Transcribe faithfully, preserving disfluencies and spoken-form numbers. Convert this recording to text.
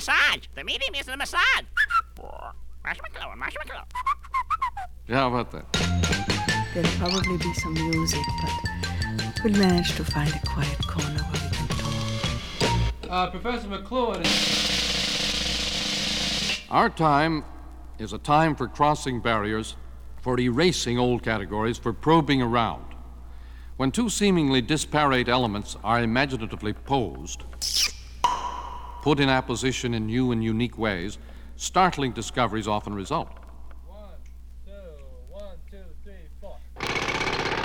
massage. The medium is the massage. Marshmallow, marshmallow. Yeah, how about that? There'll probably be some music, but we'll manage to find a quiet corner where we can talk. Uh, Professor McLuhan. Our time is a time for crossing barriers, for erasing old categories, for probing around. When two seemingly disparate elements are imaginatively posed, put in apposition in new and unique ways, startling discoveries often result.